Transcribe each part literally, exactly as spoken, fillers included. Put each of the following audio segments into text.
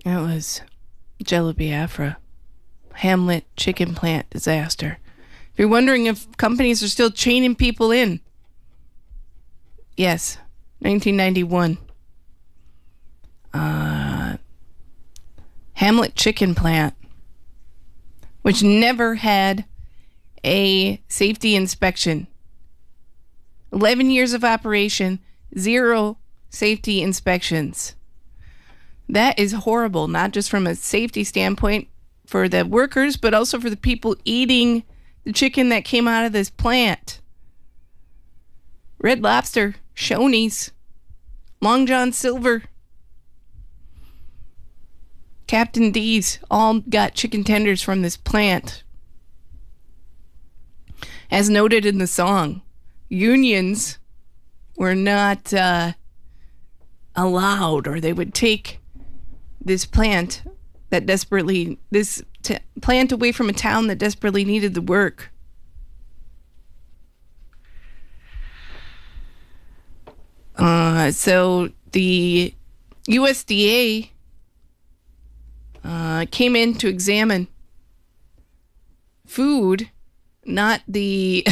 It was Jello Biafra. Hamlet chicken plant disaster. If you're wondering if companies are still chaining people in, yes, nineteen ninety-one. Uh, Hamlet chicken plant, which never had a safety inspection. eleven years of operation, zero safety inspections. That is horrible, not just from a safety standpoint for the workers, but also for the people eating the chicken that came out of this plant. Red Lobster, Shoney's, Long John Silver, Captain D's all got chicken tenders from this plant. As noted in the song, unions were not uh, allowed, or they would take this plant that desperately, this t- plant away from a town that desperately needed the work. Uh, so the U S D A uh, came in to examine food, not the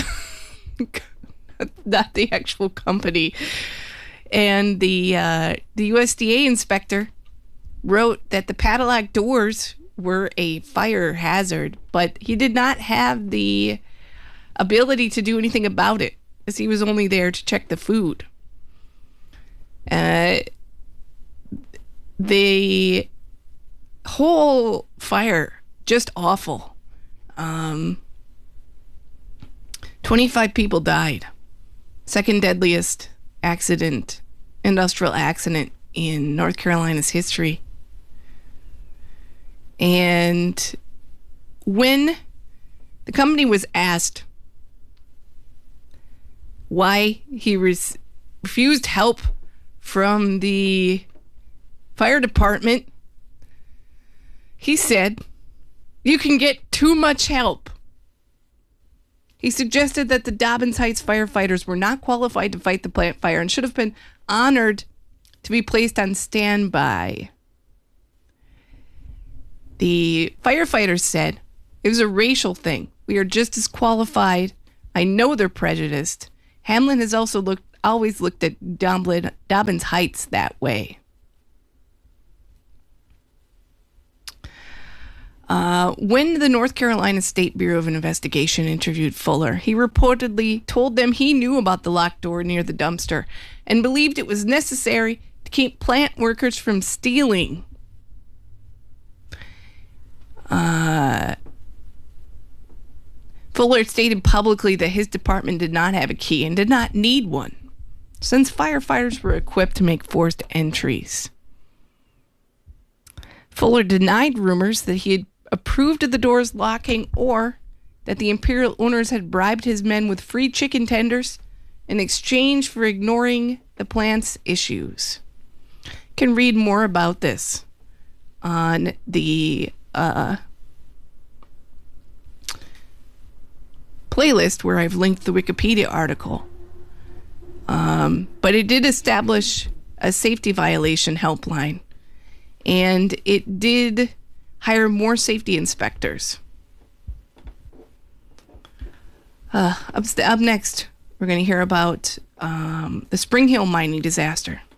not the actual company, and the uh, the U S D A inspector wrote that the padlock doors were a fire hazard, but he did not have the ability to do anything about it, as he was only there to check the food. Uh, the whole fire, just awful. Um, twenty-five people died. Second deadliest accident, industrial accident in North Carolina's history. And when the company was asked why he res- refused help from the fire department, he said, "You can get too much help." He suggested that the Dobbins Heights firefighters were not qualified to fight the plant fire and should have been honored to be placed on standby. The firefighters said it was a racial thing. "We are just as qualified. I know they're prejudiced. Hamlin has also looked, always looked at Doblin, Dobbins Heights that way." Uh, when the North Carolina State Bureau of Investigation interviewed Fuller, he reportedly told them he knew about the locked door near the dumpster and believed it was necessary to keep plant workers from stealing. Uh, Fuller stated publicly that his department did not have a key and did not need one, since firefighters were equipped to make forced entries. Fuller denied rumors that he had approved of the doors locking or that the Imperial owners had bribed his men with free chicken tenders in exchange for ignoring the plant's issues. You can read more about this on the uh, playlist where I've linked the Wikipedia article. Um, but it did establish a safety violation helpline, and it did hire more safety inspectors. Uh, up, up next, we're going to hear about um, the Spring Hill mining disaster.